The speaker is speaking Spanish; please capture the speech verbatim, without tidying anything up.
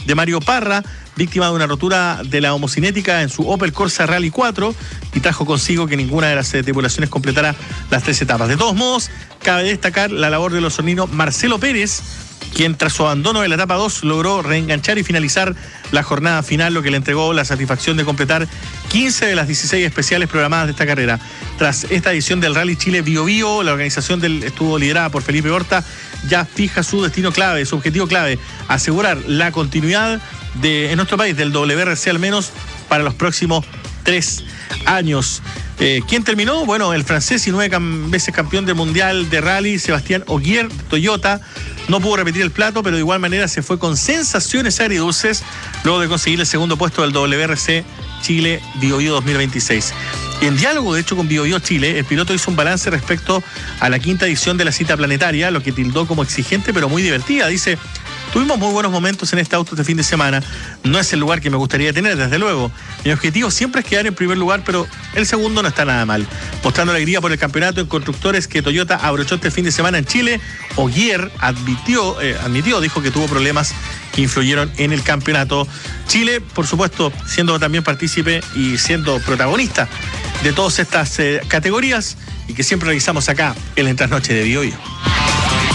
de Mario Parra, víctima de una rotura de la homocinética en su Opel Corsa Rally cuatro, y trajo consigo que ninguna de las eh, tripulaciones completara las tres etapas. De todos modos, cabe destacar la labor del osornino Marcelo Pérez, quien tras su abandono de la etapa dos logró reenganchar y finalizar la jornada final, lo que le entregó la satisfacción de completar quince de las dieciséis especiales programadas de esta carrera. Tras esta edición del Rally Chile Bio Bio, la organización del, estuvo liderada por Felipe Horta, ya fija su destino clave, su objetivo clave, asegurar la continuidad de, en nuestro país del W R C al menos para los próximos tres años. Eh, ¿Quién terminó? Bueno, el francés y nueve cam- veces campeón del Mundial de Rally, Sebastián Ogier, Toyota, no pudo repetir el plato, pero de igual manera se fue con sensaciones agridulces luego de conseguir el segundo puesto del W R C Chile Bio Bio dos mil veintiséis. En diálogo, de hecho, con Bio Bio Chile, el piloto hizo un balance respecto a la quinta edición de la cita planetaria, lo que tildó como exigente pero muy divertida. Dice: tuvimos muy buenos momentos en este auto este fin de semana. No es el lugar que me gustaría tener, desde luego. Mi objetivo siempre es quedar en primer lugar, pero el segundo no está nada mal. Mostrando alegría por el campeonato en constructores que Toyota abrochó este fin de semana en Chile, Ogier admitió, eh, admitió, dijo que tuvo problemas que influyeron en el campeonato. Chile, por supuesto, siendo también partícipe y siendo protagonista de todas estas eh, categorías, y que siempre revisamos acá en la Trasnoche de Bio Bio.